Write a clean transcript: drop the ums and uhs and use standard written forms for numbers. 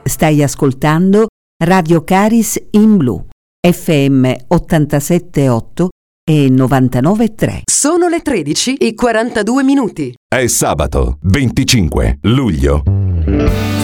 Stai ascoltando Radio Caris in Blu, FM 87.8 e 99.3. Sono le 13:42. È sabato 25 luglio.